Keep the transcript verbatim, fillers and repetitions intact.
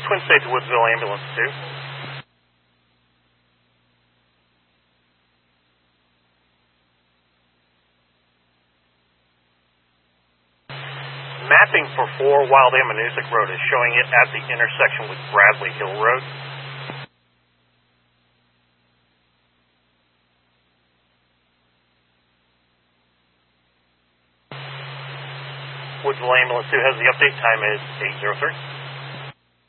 Twin State to Woodsville Ambulance two. Mapping for four Wild Amanuzik Road is showing it at the intersection with Bradley Hill Road. Woodsville Ambulance two has the update. Time is eight oh three.